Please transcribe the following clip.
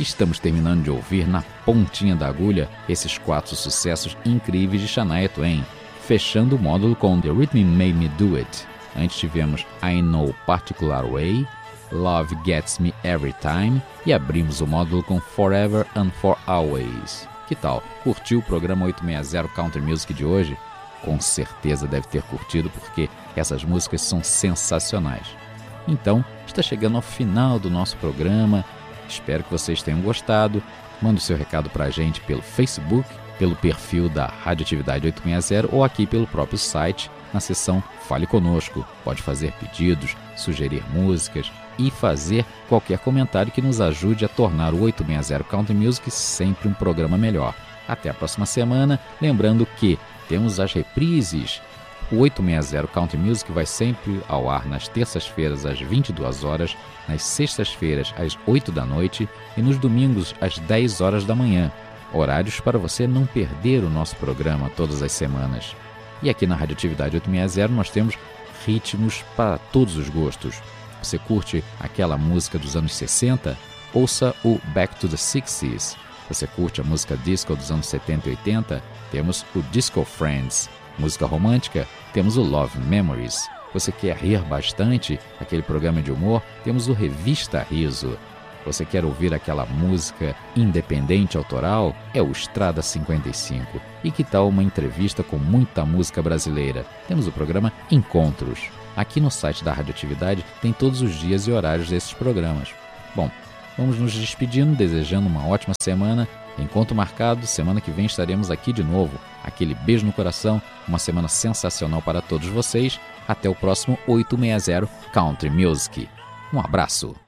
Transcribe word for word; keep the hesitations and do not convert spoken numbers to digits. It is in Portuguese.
Estamos terminando de ouvir na pontinha da agulha esses quatro sucessos incríveis de Shania Twain, fechando o módulo com The Rhythm Made Me Do It. Antes tivemos I Know Particular Way, Love Gets Me Every Time e abrimos o módulo com Forever and For Always. Que tal? Curtiu o programa oitocentos e sessenta Country Music de hoje? Com certeza deve ter curtido, porque essas músicas são sensacionais. Então, está chegando ao final do nosso programa. Espero que vocês tenham gostado. Manda o seu recado para a gente pelo Facebook, pelo perfil da Radioatividade oitocentos e sessenta ou aqui pelo próprio site, na seção Fale Conosco. Pode fazer pedidos, sugerir músicas e fazer qualquer comentário que nos ajude a tornar o oitocentos e sessenta Country Music sempre um programa melhor. Até a próxima semana. Lembrando que temos as reprises. O oitocentos e sessenta Country Music vai sempre ao ar nas terças-feiras às vinte e duas horas, nas sextas-feiras às oito da noite e nos domingos às dez horas da manhã. Horários para você não perder o nosso programa todas as semanas. E aqui na Radioatividade oitocentos e sessenta nós temos ritmos para todos os gostos. Você curte aquela música dos anos sessenta? Ouça o Back to the sixties. Você curte a música disco dos anos setenta e oitenta? Temos o Disco Friends. Música romântica? Temos o Love Memories. Você quer rir bastante? Aquele programa de humor? Temos o Revista Riso. Você quer ouvir aquela música independente autoral? É o Estrada cinquenta e cinco. E que tal uma entrevista com muita música brasileira? Temos o programa Encontros. Aqui no site da Radioatividade tem todos os dias e horários desses programas. Bom, vamos nos despedindo, desejando uma ótima semana. Encontro marcado, semana que vem estaremos aqui de novo. Aquele beijo no coração, uma semana sensacional para todos vocês. Até o próximo oitocentos e sessenta Country Music. Um abraço!